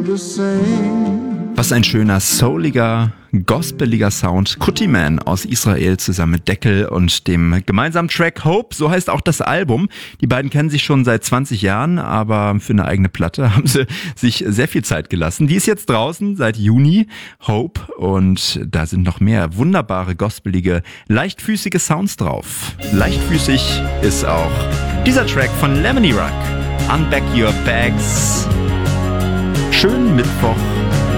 the same. Was ein schöner, souliger, gospeliger Sound. Kutiman aus Israel zusammen mit Deckel und dem gemeinsamen Track Hope, so heißt auch das Album. Die beiden kennen sich schon seit 20 Jahren, aber für eine eigene Platte haben sie sich sehr viel Zeit gelassen. Die ist jetzt draußen seit Juni, Hope, und da sind noch mehr wunderbare, gospelige, leichtfüßige Sounds drauf. Leichtfüßig ist auch dieser Track von Lemony Rock, Unpack Your Bags. Schönen Mittwoch.